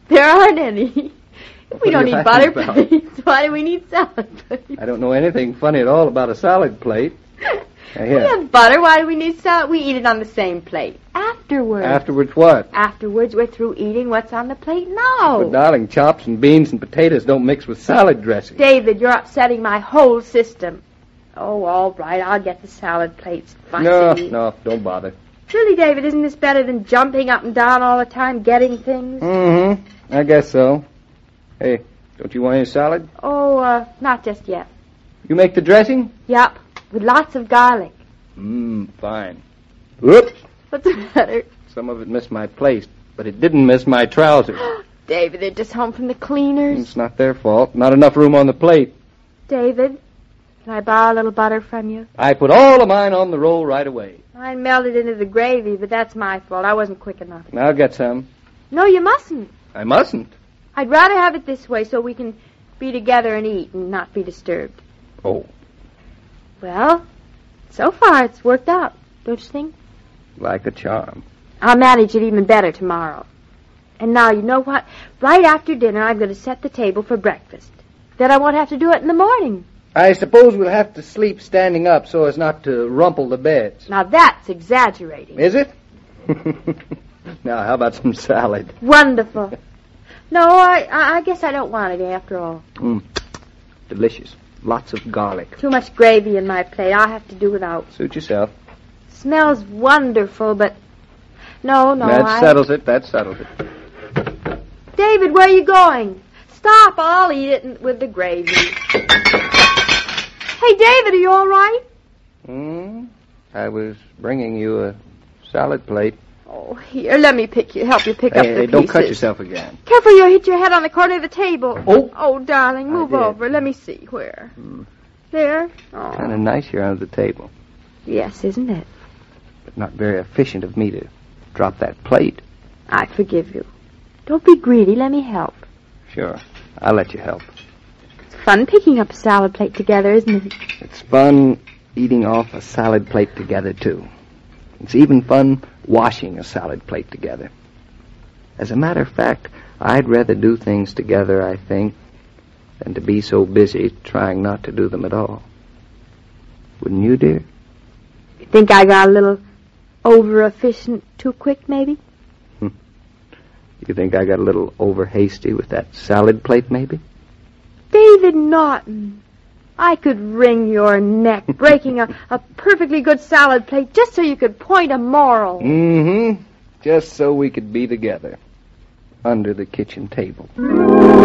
There aren't any. If we don't need butter plates, why do we need salad plates? I don't know anything funny at all about a salad plate. We have butter. Why do we need salad? We eat it on the same plate. Afterwards. Afterwards what? Afterwards, we're through eating what's on the plate now. But, darling, chops and beans and potatoes don't mix with salad dressing. David, you're upsetting my whole system. Oh, all right. I'll get the salad plates. Fussy. No, don't bother. Really, David, isn't this better than jumping up and down all the time, getting things? Mm-hmm. I guess so. Hey, don't you want any salad? Oh, not just yet. You make the dressing? Yep, with lots of garlic. Fine. Whoops. What's the matter? Some of it missed my plate, but it didn't miss my trousers. David, they're just home from the cleaners. It's not their fault. Not enough room on the plate. David, can I borrow a little butter from you? I put all of mine on the roll right away. Mine melted into the gravy, but that's my fault. I wasn't quick enough. I'll get some. No, you mustn't. I mustn't. I'd rather have it this way so we can be together and eat and not be disturbed. Oh. Well, so far it's worked out, don't you think? Like a charm. I'll manage it even better tomorrow. And now, you know what? Right after dinner, I'm going to set the table for breakfast. Then I won't have to do it in the morning. I suppose we'll have to sleep standing up so as not to rumple the beds. Now, that's exaggerating. Is it? Now, how about some salad? Wonderful. No, I guess I don't want it after all. Delicious. Lots of garlic. Too much gravy in my plate. I'll have to do without. Suit yourself. Smells wonderful, but... No, That settles it. David, where are you going? Stop. I'll eat it with the gravy. Hey, David, are you all right? I was bringing you a salad plate. Oh, here, let me help you pick up the pieces. Don't cut yourself again. Careful, you'll hit your head on the corner of the table. Oh, darling, move did. over. Let me see. Where? There? Oh. Kind of nice here under the table. Yes, isn't it? But not very efficient of me to drop that plate. I forgive you. Don't be greedy. Let me help. Sure. I'll let you help. It's fun picking up a salad plate together, isn't it? It's fun eating off a salad plate together, too. It's even fun washing a salad plate together. As a matter of fact, I'd rather do things together, I think, than to be so busy trying not to do them at all. Wouldn't you, dear? You think I got a little over-efficient too quick, maybe? You think I got a little over-hasty with that salad plate, maybe? David Naughton, I could wring your neck breaking a perfectly good salad plate just so you could point a moral. Just so we could be together under the kitchen table.